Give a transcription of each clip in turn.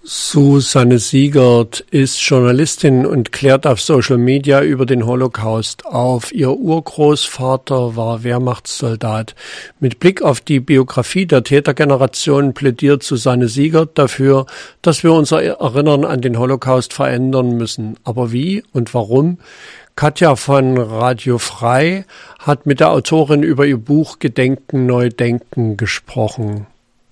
Susanne Siegert ist Journalistin und klärt auf Social Media über den Holocaust auf. Ihr Urgroßvater war Wehrmachtssoldat. Mit Blick auf die Biografie der Tätergeneration plädiert Susanne Siegert dafür, dass wir unser Erinnern an den Holocaust verändern müssen. Aber wie und warum? Katja von Radio Frei hat mit der Autorin über ihr Buch Gedenken neu denken gesprochen.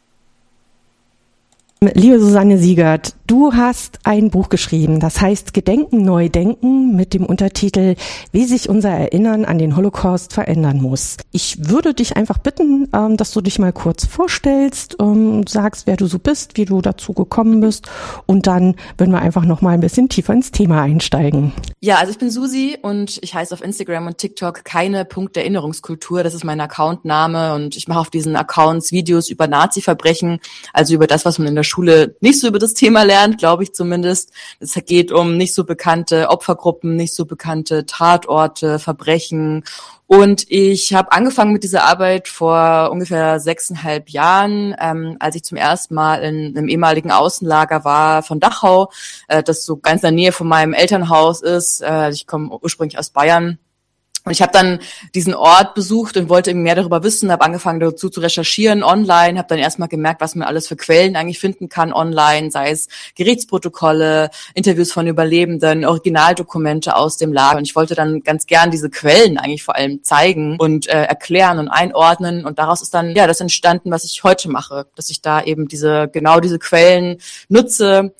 Liebe Susanne Siegert, du hast ein Buch geschrieben, das heißt Gedenken neu denken mit dem Untertitel Wie sich unser Erinnern an den Holocaust verändern muss. Ich würde dich einfach bitten, dass du dich mal kurz vorstellst, sagst, wer du so bist, wie du dazu gekommen bist und dann würden wir einfach noch mal ein bisschen tiefer ins Thema einsteigen. Ja, also ich bin Susi und ich heiße auf Instagram und TikTok keine Punkt der Erinnerungskultur, das ist mein Accountname und ich mache auf diesen Accounts Videos über Nazi-Verbrechen, also über das, was man in der Schule nicht so über das Thema lernt, glaube ich zumindest. Es geht um nicht so bekannte Opfergruppen, nicht so bekannte Tatorte, Verbrechen. Und ich habe angefangen mit dieser Arbeit vor ungefähr 6,5 Jahren, als ich zum ersten Mal in einem ehemaligen Außenlager war von Dachau, das so ganz in der Nähe von meinem Elternhaus ist. Ich komme ursprünglich aus Bayern. Und ich habe dann diesen Ort besucht und wollte mehr darüber wissen, habe angefangen dazu zu recherchieren online, habe dann erstmal gemerkt, was man alles für Quellen eigentlich finden kann online, sei es Gerichtsprotokolle, Interviews von Überlebenden, Originaldokumente aus dem Lager. Und ich wollte dann ganz gern diese Quellen eigentlich vor allem zeigen und erklären und einordnen. Und daraus ist dann das entstanden, was ich heute mache, dass ich da eben diese Quellen nutze,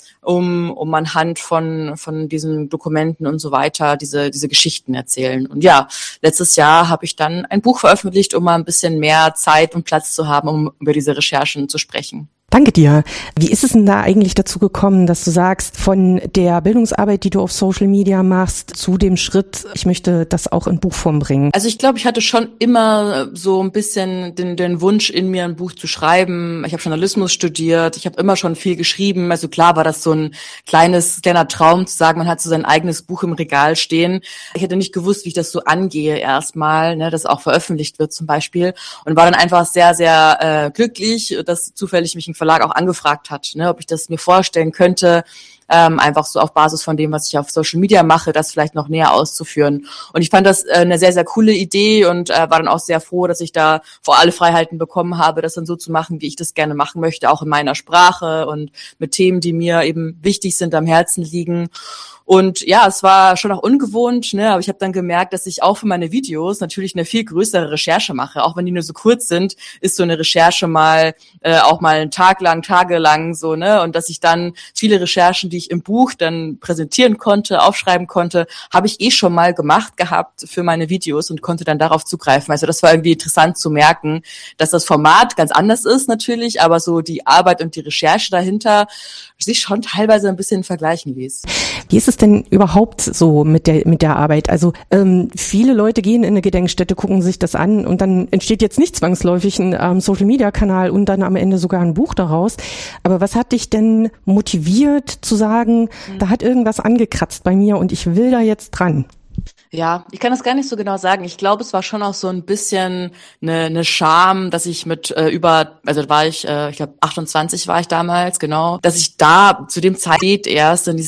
um anhand von diesen Dokumenten und so weiter diese Geschichten erzählen. Und ja, letztes Jahr habe ich dann ein Buch veröffentlicht, um mal ein bisschen mehr Zeit und Platz zu haben, um über diese Recherchen zu sprechen. Danke dir. Wie ist es denn da eigentlich dazu gekommen, dass du sagst, von der Bildungsarbeit, die du auf Social Media machst, zu dem Schritt, ich möchte das auch in Buchform bringen? Also ich glaube, ich hatte schon immer so ein bisschen den Wunsch in mir, ein Buch zu schreiben. Ich habe Journalismus studiert, ich habe immer schon viel geschrieben. Also klar war das so ein kleiner Traum, zu sagen, man hat so sein eigenes Buch im Regal stehen. Ich hätte nicht gewusst, wie ich das so angehe erstmal, dass auch veröffentlicht wird zum Beispiel. Und war dann einfach sehr, sehr glücklich, dass zufällig mich ein Verlag auch angefragt hat, ob ich das mir vorstellen könnte, einfach so auf Basis von dem, was ich auf Social Media mache, das vielleicht noch näher auszuführen. Und ich fand das eine sehr, sehr coole Idee und war dann auch sehr froh, dass ich da vor alle Freiheiten bekommen habe, das dann so zu machen, wie ich das gerne machen möchte, auch in meiner Sprache und mit Themen, die mir eben wichtig sind, am Herzen liegen. Und ja, es war schon auch ungewohnt, aber ich habe dann gemerkt, dass ich auch für meine Videos natürlich eine viel größere Recherche mache. Auch wenn die nur so kurz sind, ist so eine Recherche mal auch mal einen Tag lang, tagelang so, und dass ich dann viele Recherchen, die ich im Buch dann präsentieren konnte, aufschreiben konnte, habe ich schon mal gemacht gehabt für meine Videos und konnte dann darauf zugreifen. Also das war irgendwie interessant zu merken, dass das Format ganz anders ist natürlich, aber so die Arbeit und die Recherche dahinter sich schon teilweise ein bisschen vergleichen ließ. Wie ist es denn überhaupt so mit der Arbeit? Also viele Leute gehen in eine Gedenkstätte, gucken sich das an und dann entsteht jetzt nicht zwangsläufig ein Social-Media-Kanal und dann am Ende sogar ein Buch daraus. Aber was hat dich denn motiviert zu sagen, da hat irgendwas angekratzt bei mir und ich will da jetzt dran? Ja, ich kann das gar nicht so genau sagen. Ich glaube, es war schon auch so ein bisschen eine Scham, dass ich mit ich glaube 28 war ich damals, genau, dass ich da zu dem Zeit erst in